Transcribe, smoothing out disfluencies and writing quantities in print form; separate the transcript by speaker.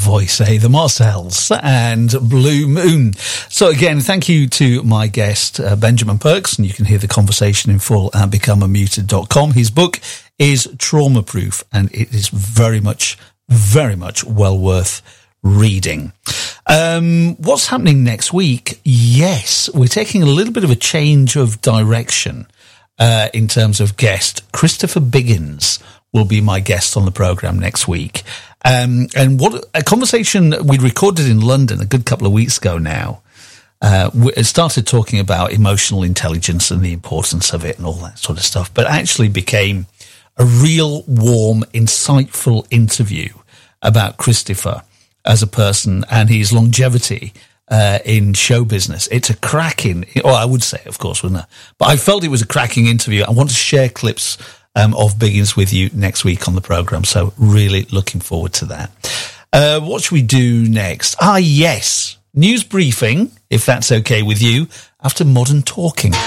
Speaker 1: voice, the Marcells and Blue Moon. So again, thank you to my guest, Benjamin Perks, and you can hear the conversation in full at becomeamuted.com. His book is Trauma Proof, and it is very much well worth reading. What's happening next week? Yes, we're taking a little bit of a change of direction in terms of guest. Christopher Biggins will be my guest on the programme next week. And what a conversation we recorded in London a good couple of weeks ago now. We started talking about emotional intelligence and the importance of it and all that sort of stuff, but actually became a real warm, insightful interview about Christopher as a person and his longevity in show business. It's a cracking, well, I would say, of course, wouldn't I? But I felt it was a cracking interview. I want to share clips of Biggins with you next week on the programme, so really looking forward to that. What should we do next? Yes, news briefing, if that's okay with you, after Modern Talking.